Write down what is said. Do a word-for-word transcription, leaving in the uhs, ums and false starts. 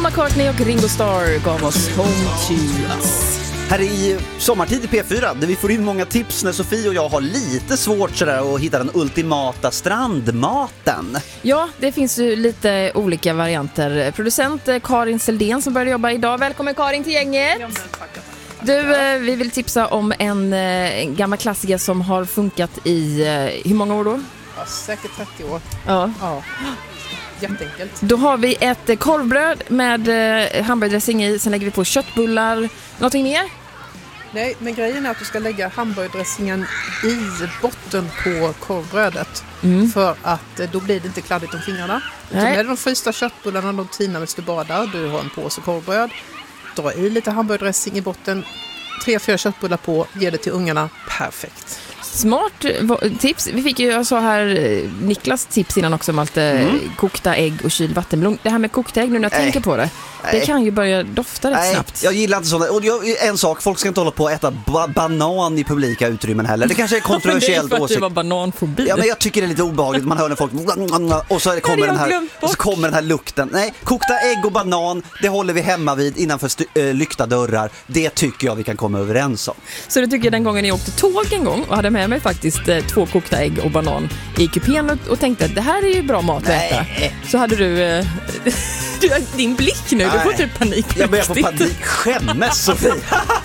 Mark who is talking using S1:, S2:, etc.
S1: McCartney och Ringo Starr gav oss Home to Us.
S2: Här i sommartid i P fyra, där vi får in många tips när Sofie och jag har lite svårt sådär att hitta den ultimata strandmaten.
S1: Ja, det finns ju lite olika varianter. Producent Karin Seldén som började jobba idag. Välkommen Karin till gänget.
S3: Ja, men, tackar, tackar.
S1: Du, vi vill tipsa om en, en gammal klassiker som har funkat i hur många år då?
S3: Ja, säkert trettio år.
S1: Ja.
S3: Ja. Jätteenkelt.
S1: Då har vi ett korvbröd med eh, hamburgardressing i. Sen lägger vi på köttbullar. Någonting mer?
S3: Nej, men grejen är att du ska lägga hamburgardressingen i botten på korvbrödet. Mm. För att eh, då blir det inte kladdigt om fingrarna. Så med de frysta köttbullarna, de tinar medan du badar. Du har en påse korvbröd. Dra i lite hamburgardressing i botten. Tre, fyra köttbullar på. Ge det till ungarna. Perfekt.
S1: Smart tips. Vi fick ju, jag sa här, Niklas tips innan också om allt mm. kokta ägg och kylvattenmelon. Det här med kokta ägg, nu när jag äh, tänker på det, det äh. kan ju börja dofta rätt äh, snabbt.
S2: Jag gillar inte sådana. Och jag, en sak, folk ska inte hålla på att äta ba- banan i publika utrymmen heller. Det kanske är kontroversiellt.
S1: Men det är för att du var bananfobi.
S2: Ja, men jag tycker det är lite obehagligt. Man hör när folk och så kommer den här och så kommer den här lukten. Nej, kokta ägg och banan, det håller vi hemma vid innanför st- äh, lyckta dörrar. Det tycker jag vi kan komma överens om.
S1: Så det tycker jag den gången jag åkte tåg en gång och hade med mig faktiskt eh, två kokta ägg och banan i kupén och, och tänkte att det här är ju bra mat att äta. Så hade du, eh, du din blick nu, du får typ panik.
S2: Jag börjar få panik. Skämmes, Sofie.